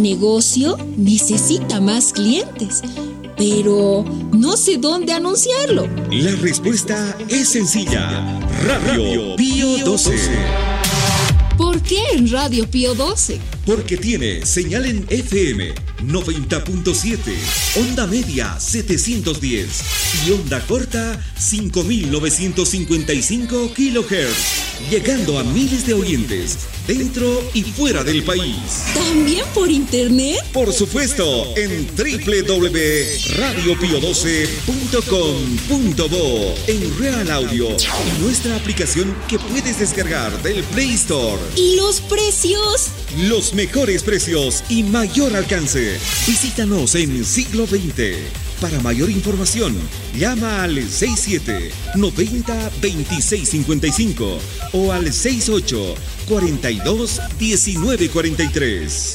negocio necesita más clientes, pero no sé dónde anunciarlo. La respuesta es sencilla. Radio Pío 12. ¿Por qué en Radio Pío 12? Porque tiene señal en FM 90.7, onda media 710 y onda corta 5955 kHz, llegando a miles de oyentes dentro y fuera del país. ¿También por internet? Por supuesto, en www.radiopio12.com.bo, en Real Audio y nuestra aplicación que puedes descargar del Play Store. ¿Y los precios? Los mejores precios y mayor alcance. Visítanos en Siglo XX. Para mayor información, llama al 67-90-2655 o al 68-42-1943.